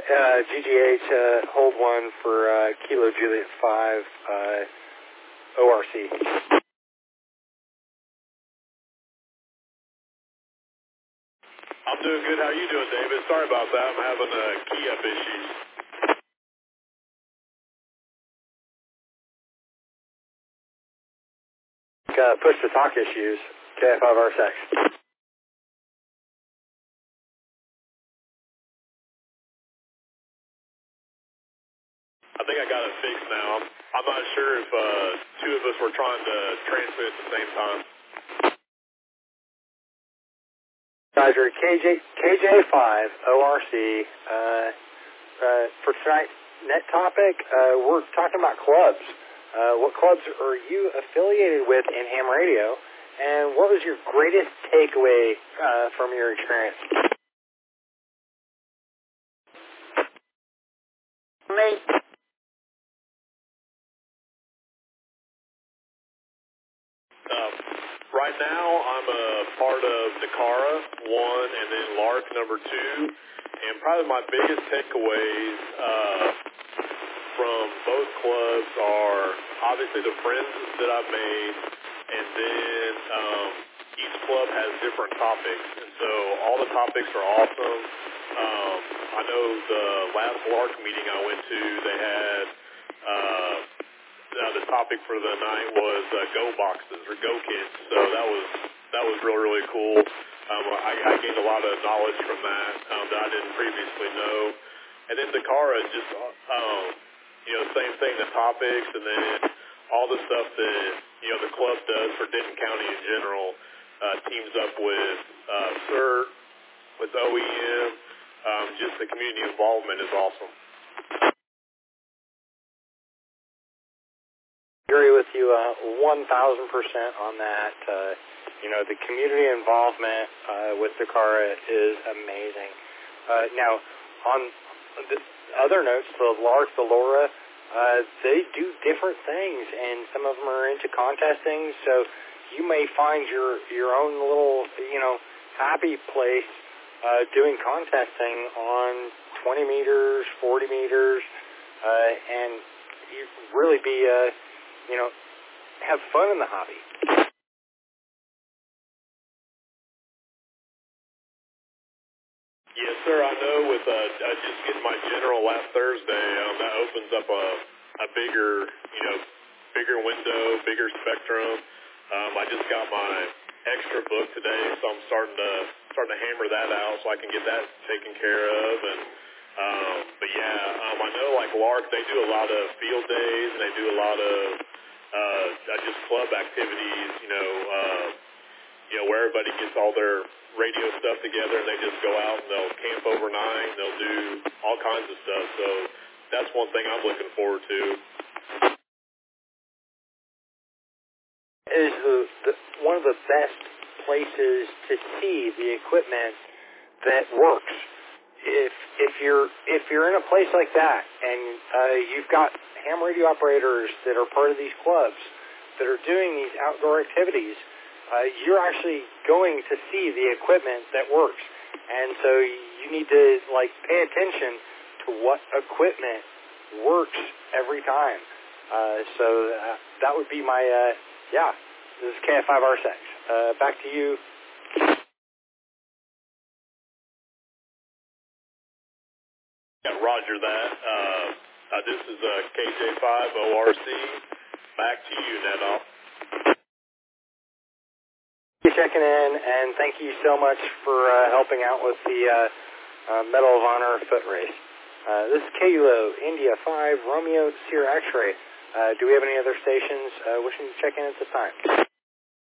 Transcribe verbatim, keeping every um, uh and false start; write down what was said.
uh, G G H, uh, hold one for uh, Kilo Juliet five, uh, O R C. I'm doing good. How are you doing, David? Sorry about that. I'm having uh, key-up issues. Uh, push-to-talk issues, K F five R six. I think I got it fixed now. I'm, I'm not sure if uh, two of us were trying to transmit at the same time. Roger, K J, K J five, O R C, uh, uh, for tonight's net topic, uh, we're talking about clubs. Uh, what clubs are you affiliated with in ham radio, and what was your greatest takeaway uh, from your experience? Me. Um, right now, I'm a part of Nicara one, and then Lark number two. And probably my biggest takeaways uh, from both clubs are obviously the friends that I've made, and then um, each club has different topics, and so all the topics are awesome. Um, I know the last Lark meeting I went to, they had. Uh, Uh, the topic for the night was uh, Go boxes or Go kits, so that was that was really really cool. Um, I, I gained a lot of knowledge from that um, that I didn't previously know. And then Nicara, just um, you know, same thing, the topics, and then all the stuff that you know the club does for Denton County in general. Uh, teams up with uh, CERT, with O E M. Um, just the community involvement is awesome. Agree with you uh, one thousand percent on that. Uh, you know, the community involvement uh, with Nicara is amazing. Uh, now, on the other notes, the Lark, the Laura, uh, they do different things, and some of them are into contesting, so you may find your, your own little, you know, happy place uh, doing contesting on twenty meters, forty meters, uh, and you really be... Uh, you know, have fun in the hobby. Yes, sir. I know with uh, uh, just getting my general last Thursday, um, that opens up a, a bigger, you know, bigger window, bigger spectrum. Um, I just got my extra book today, so I'm starting to starting to hammer that out so I can get that taken care of. And um, but yeah, um, I know like Lark, they do a lot of field days and they do a lot of uh, just club activities. You know, uh, you know where everybody gets all their radio stuff together and they just go out and they'll camp overnight and they'll do all kinds of stuff. So that's one thing I'm looking forward to. Is the, the one of the best places to see the equipment that works. If if you're if you're in a place like that and uh, you've got ham radio operators that are part of these clubs that are doing these outdoor activities, uh, you're actually going to see the equipment that works. And so you need to like pay attention to what equipment works every time. Uh, so uh, that would be my uh, yeah. This is K F five R six. Uh, back to you. Yeah, roger that. Uh, uh, this is uh, K J five O R C. Back to you, Nedal. Checking in, and thank you so much for uh, helping out with the uh, uh, Medal of Honor foot race. Uh, this is Kilo, India five, Romeo, Sierra X-ray. Uh, do we have any other stations uh, wishing to check in at this time?